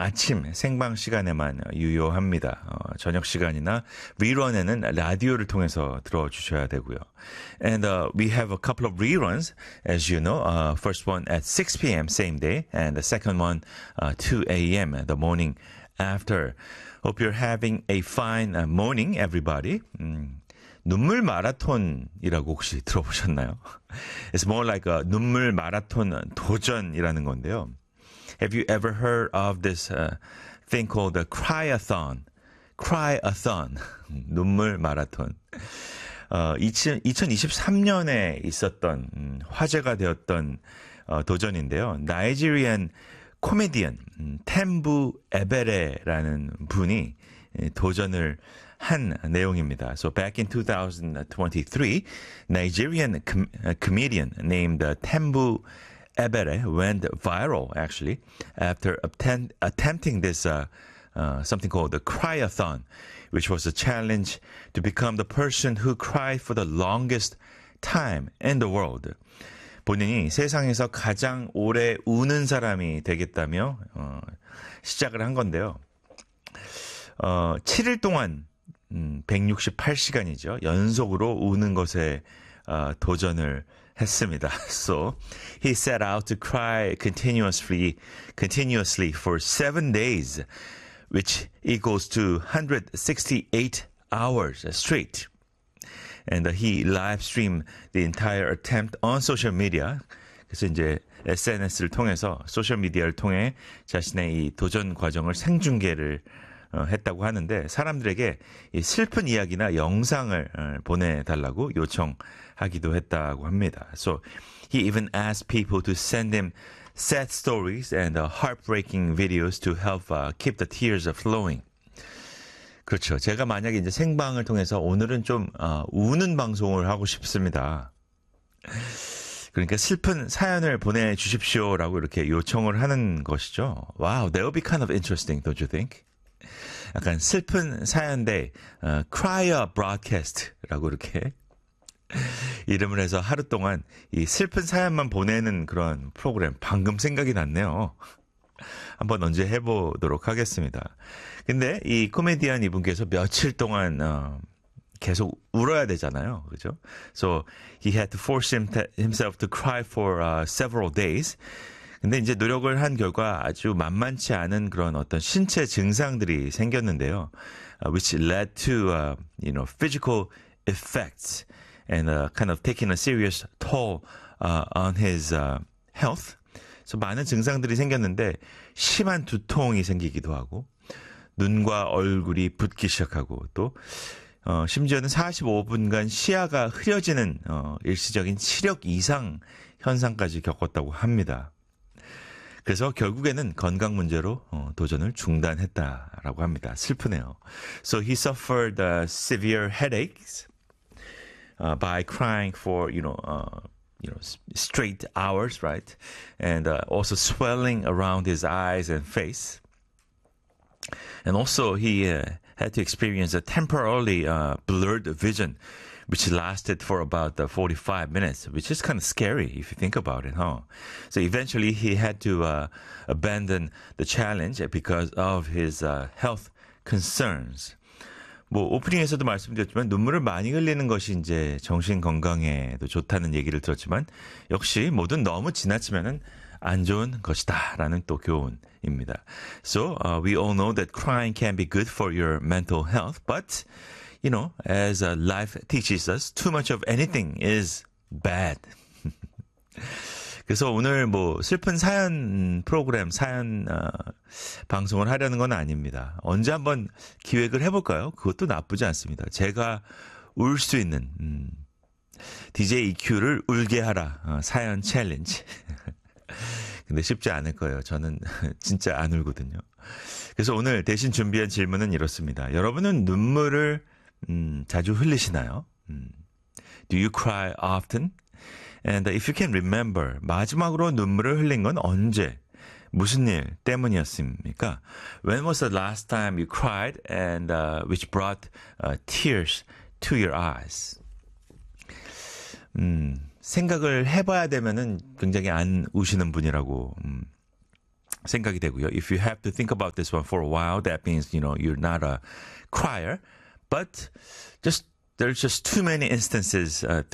아침 생방 시간에만 유효합니다. 저녁 시간이나 리런에는 라디오를 통해서 들어주셔야 되고요. And we have a couple of reruns, as you know. First one at 6 p.m. same day, and the second one 2 a.m. the morning after. Hope you're having a fine morning, everybody. 눈물 마라톤이라고 혹시 들어보셨나요? It's more like a 눈물 마라톤 도전이라는 건데요. Have you ever heard of this thing called the Cryathon? Cryathon. 눈물 마라톤. 2023년에 있었던 화제가 되었던 도전인데요. 나이지리안 코미디언 템부 에베레라는 분이 도전을 한 내용입니다. So back in 2023, Nigerian comedian named Tembu Ebere went viral actually after attempting this something called the Cryathon, which was a challenge to become the person who cried for the longest time in the world. 본인이 세상에서 가장 오래 우는 사람이 되겠다며 시작을 한 건데요. 7일 동안 168시간이죠. 연속으로 우는 것에 도전을 했습니다. So he set out to cry continuously for 7 days, which equals to 168 hours straight. And he live streamed the entire attempt on social media. 그래서 이제 SNS를 통해서 소셜 미디어를 통해 자신의 이 도전 과정을 생중계를 했다고 하는데 사람들에게 이 슬픈 이야기나 영상을 보내달라고 요청하기도 했다고 합니다. So he even asked people to send him sad stories and heartbreaking videos to help keep the tears flowing. 그렇죠. 제가 만약에 이제 생방을 통해서 오늘은 좀 우는 방송을 하고 싶습니다. 그러니까 슬픈 사연을 보내주십시오라고 이렇게 요청을 하는 것이죠. Wow, that would be kind of interesting, don't you think? 약간 슬픈 사연대 Cryer Broadcast라고 이렇게 이름을 해서 하루 동안 이 슬픈 사연만 보내는 그런 프로그램 방금 생각이 났네요. 한번 언제 해보도록 하겠습니다. 근데 이 코미디언 이분께서 며칠 동안 계속 울어야 되잖아요. 그죠? So he had to force himself to cry for several days. 근데 이제 노력을 한 결과 아주 만만치 않은 그런 어떤 신체 증상들이 생겼는데요. Which led to, physical effects and kind of taking a serious toll on his health. 그래서 많은 증상들이 생겼는데 심한 두통이 생기기도 하고 눈과 얼굴이 붓기 시작하고 또 심지어는 45분간 시야가 흐려지는 일시적인 시력 이상 현상까지 겪었다고 합니다. 그래서 결국에는 건강 문제로 도전을 중단했다라고 합니다. 슬프네요. So he suffered severe headaches by crying for straight hours, right? And also swelling around his eyes and face. And also he had to experience a temporarily blurred vision, which lasted for about 45 minutes, which is kind of scary if you think about it, huh? So eventually he had to abandon the challenge because of his health concerns. 뭐 오프닝에서도 말씀드렸지만 눈물을 많이 흘리는 것이 이제 정신 건강에도 좋다는 얘기를 들었지만 역시 뭐든 너무 지나치면은 안 좋은 것이다라는 또 교훈입니다. So we all know that crying can be good for your mental health, but as life teaches us, too much of anything is bad. 그래서 오늘 뭐 슬픈 사연 프로그램, 사연 방송을 하려는 건 아닙니다. 언제 한번 기획을 해볼까요? 그것도 나쁘지 않습니다. 제가 울 수 있는 DJ EQ를 울게 하라 사연 챌린지. 근데 쉽지 않을 거예요. 저는 진짜 안 울거든요. 그래서 오늘 대신 준비한 질문은 이렇습니다. 여러분은 눈물을 자주 흘리시나요? Do you cry often? And if you can remember, 마지막으로 눈물을 흘린 건 언제? 무슨 일 때문이었습니까? When was the last time you cried and which brought tears to your eyes? 생각을 해봐야 되면은 굉장히 안 우시는 분이라고 생각이 되고요. If you have to think about this one for a while, that means, you're not a crier. But there's just too many instances